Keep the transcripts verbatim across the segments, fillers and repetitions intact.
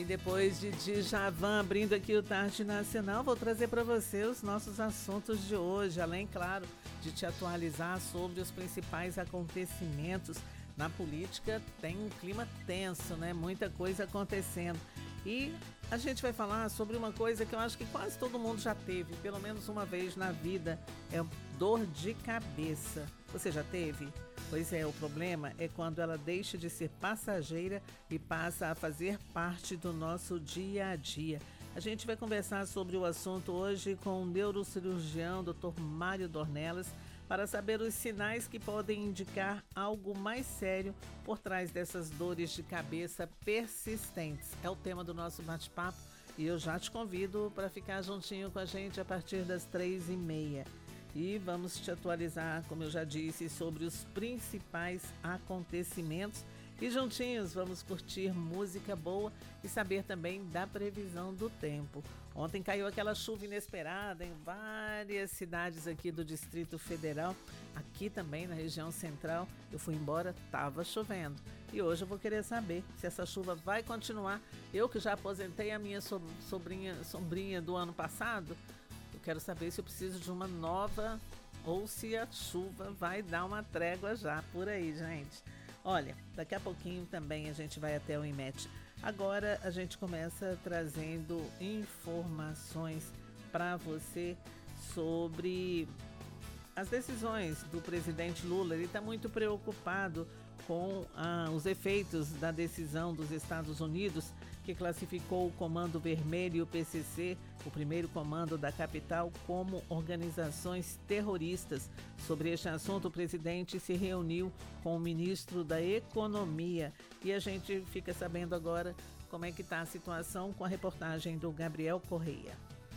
depois de Djavan abrindo aqui o Tarde Nacional, vou trazer para você os nossos assuntos de hoje, além, claro, de te atualizar sobre os principais acontecimentos na política. Tem um clima tenso, né? Muita coisa acontecendo. E a gente vai falar sobre uma coisa que eu acho que quase todo mundo já teve, pelo menos uma vez na vida, é dor de cabeça. Você já teve? Pois é, o problema é quando ela deixa de ser passageira e passa a fazer parte do nosso dia a dia. A gente vai conversar sobre o assunto hoje com o neurocirurgião doutor Mário Dornelas para saber os sinais que podem indicar algo mais sério por trás dessas dores de cabeça persistentes. É o tema do nosso bate-papo e eu já te convido para ficar juntinho com a gente a partir das três e meia. E vamos te atualizar, como eu já disse, sobre os principais acontecimentos. E juntinhos vamos curtir música boa e saber também da previsão do tempo. Ontem caiu aquela chuva inesperada em várias cidades aqui do Distrito Federal. Aqui também na região central, eu fui embora, estava chovendo. E hoje eu vou querer saber se essa chuva vai continuar. Eu que já aposentei a minha sobrinha, sombrinha do ano passado, eu quero saber se eu preciso de uma nova ou se a chuva vai dar uma trégua já por aí, gente. Olha, daqui a pouquinho também a gente vai até o IMET. Agora a gente começa trazendo informações para você sobre as decisões do presidente Lula. Ele está muito preocupado com ah, os efeitos da decisão dos Estados Unidos, que classificou o Comando Vermelho e o P C C, o primeiro comando da capital, como organizações terroristas. Sobre este assunto, o presidente se reuniu com o ministro da Economia e a gente fica sabendo agora como é que está a situação com a reportagem do Gabriel Correia.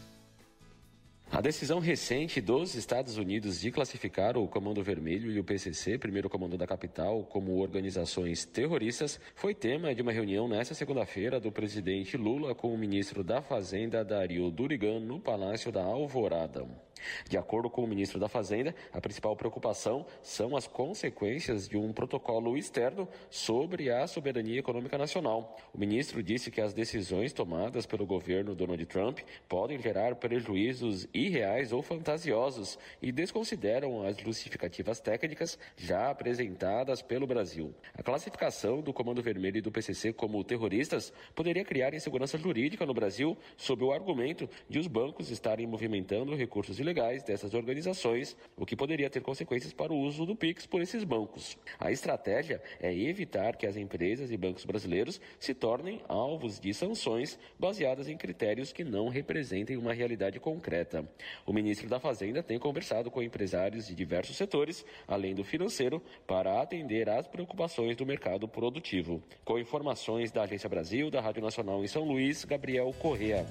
A decisão recente dos Estados Unidos de classificar o Comando Vermelho e o P C C, primeiro comando da capital, como organizações terroristas, foi tema de uma reunião nesta segunda-feira do presidente Lula com o ministro da Fazenda, Dario Durigan, no Palácio da Alvorada. De acordo com o ministro da Fazenda, a principal preocupação são as consequências de um protocolo externo sobre a soberania econômica nacional. O ministro disse que as decisões tomadas pelo governo Donald Trump podem gerar prejuízos irreais ou fantasiosos e desconsideram as justificativas técnicas já apresentadas pelo Brasil. A classificação do Comando Vermelho e do P C C como terroristas poderia criar insegurança jurídica no Brasil sob o argumento de os bancos estarem movimentando recursos ilegais dessas organizações, o que poderia ter consequências para o uso do Pix por esses bancos. A estratégia é evitar que as empresas e bancos brasileiros se tornem alvos de sanções baseadas em critérios que não representem uma realidade concreta. O ministro da Fazenda tem conversado com empresários de diversos setores, além do financeiro, para atender às preocupações do mercado produtivo. Com informações da Agência Brasil, da Rádio Nacional em São Luís, Gabriel Correa.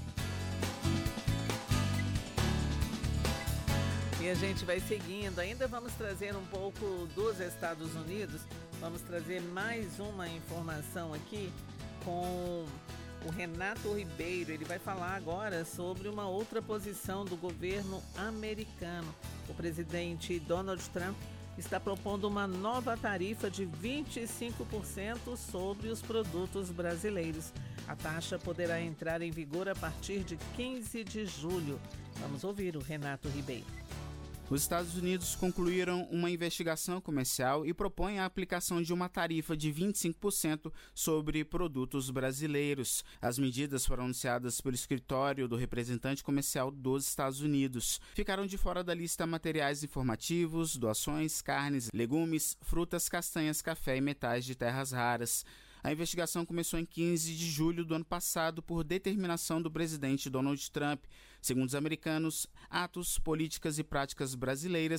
E a gente vai seguindo, ainda vamos trazer um pouco dos Estados Unidos, vamos trazer mais uma informação aqui com o Renato Ribeiro. Ele vai falar agora sobre uma outra posição do governo americano. O presidente Donald Trump está propondo uma nova tarifa de vinte e cinco por cento sobre os produtos brasileiros. A taxa poderá entrar em vigor a partir de quinze de julho. Vamos ouvir o Renato Ribeiro. Os Estados Unidos concluíram uma investigação comercial e propõem a aplicação de uma tarifa de vinte e cinco por cento sobre produtos brasileiros. As medidas foram anunciadas pelo escritório do representante comercial dos Estados Unidos. Ficaram de fora da lista materiais informativos, doações, carnes, legumes, frutas, castanhas, café e metais de terras raras. A investigação começou em quinze de julho do ano passado por determinação do presidente Donald Trump. Segundo os americanos, atos, políticas e práticas brasileiras